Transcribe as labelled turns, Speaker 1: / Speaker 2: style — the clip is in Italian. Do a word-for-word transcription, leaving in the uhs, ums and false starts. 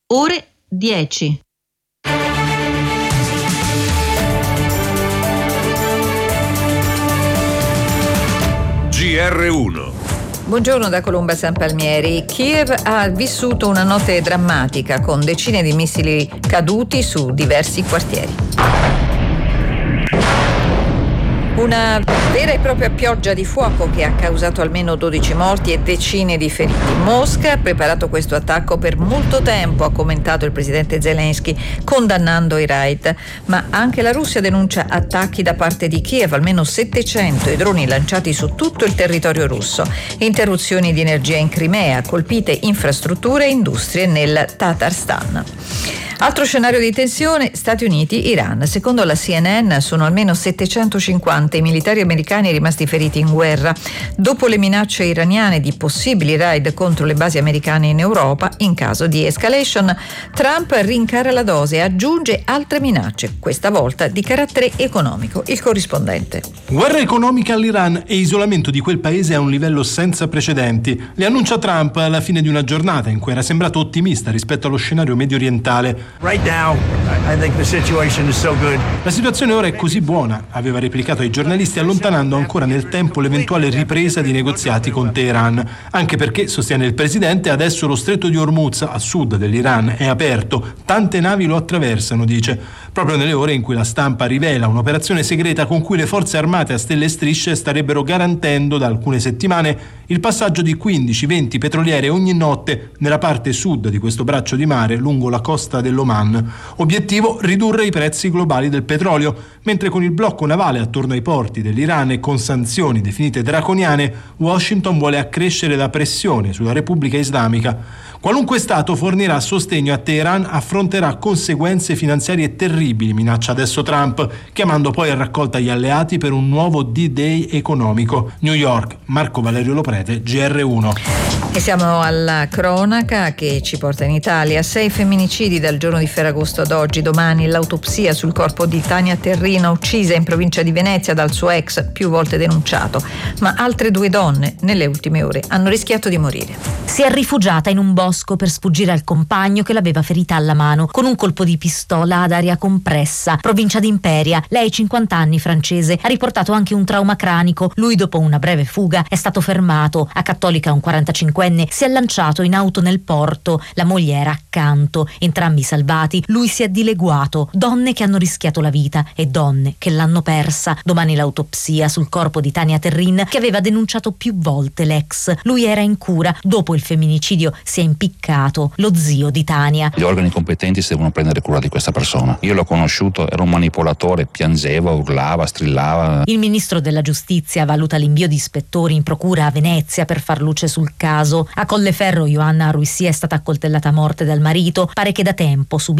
Speaker 1: ore dieci.
Speaker 2: G R uno.
Speaker 3: Buongiorno da Colomba San Palmieri. Kiev ha vissuto una notte drammatica con decine di missili caduti su diversi quartieri. Una vera e propria pioggia di fuoco che ha causato almeno dodici morti e decine di feriti. Mosca ha preparato questo attacco per molto tempo, ha commentato il presidente Zelensky, condannando i raid. Ma anche la Russia denuncia attacchi da parte di Kiev, almeno settecento i droni lanciati su tutto il territorio russo. Interruzioni di energia in Crimea, colpite infrastrutture e industrie nel Tatarstan. Altro scenario di tensione, Stati Uniti-Iran. Secondo la C N N sono almeno settecentocinquanta i militari americani rimasti feriti in guerra. Dopo le minacce iraniane di possibili raid contro le basi americane in Europa, in caso di escalation, Trump rincara la dose e aggiunge altre minacce, questa volta di carattere economico. Il corrispondente.
Speaker 4: Guerra economica all'Iran e isolamento di quel paese a un livello senza precedenti. Le annuncia Trump alla fine di una giornata in cui era sembrato ottimista rispetto allo scenario medio orientale.
Speaker 5: Right now, I think the situation is so good.
Speaker 4: La situazione ora è così buona, aveva replicato ai giornalisti allontanando ancora nel tempo l'eventuale ripresa di negoziati con Teheran, anche perché, sostiene il presidente, adesso lo stretto di Hormuz a sud dell'Iran è aperto, tante navi lo attraversano, dice, proprio nelle ore in cui la stampa rivela un'operazione segreta con cui le forze armate a stelle e strisce starebbero garantendo da alcune settimane il passaggio di quindici venti petroliere ogni notte nella parte sud di questo braccio di mare lungo la costa dell'Oman. Obiettivo: ridurre i prezzi globali del petrolio, mentre con il blocco navale attorno ai porti dell'Iran e con sanzioni definite draconiane, Washington vuole accrescere la pressione sulla Repubblica Islamica. Qualunque Stato fornirà sostegno a Teheran affronterà conseguenze finanziarie terribili, minaccia adesso Trump, chiamando poi a raccolta gli alleati per un nuovo D-Day economico. New York, Marco Valerio Loprete, G R uno.
Speaker 3: E siamo alla cronaca che ci porta in Italia. Sei femminicidi dal giorno di Ferragosto ad oggi. Domani l'autopsia sul corpo di Tania Terrino, uccisa in provincia di Venezia dal suo ex, più volte denunciato. Ma altre due donne, nelle ultime ore, hanno rischiato di morire.
Speaker 6: Si è rifugiata in un bosco per sfuggire al compagno che l'aveva ferita alla mano con un colpo di pistola ad aria compressa. Provincia di Imperia. Lei, cinquanta anni, francese, ha riportato anche un trauma cranico. Lui, dopo una breve fuga, è stato fermato. A Cattolica, un quarantacinquenne si è lanciato in auto nel porto. La moglie era accanto. Entrambi salvati. Lui si è dileguato. Donne che hanno rischiato la vita e donne che l'hanno persa. Domani l'autopsia sul corpo di Tania Terrin, che aveva denunciato più volte l'ex. Lui era in cura. Dopo il femminicidio si è impiccato. Lo zio di Tania.
Speaker 7: Gli organi competenti si devono prendere cura di questa persona. Io l'ho conosciuto, era un manipolatore, piangeva, urlava, strillava.
Speaker 6: Il ministro della giustizia valuta l'invio di ispettori in procura a Venezia per far luce sul caso. A Colleferro Ioanna Ruissi è stata accoltellata a morte dal marito. Pare che da tempo subisca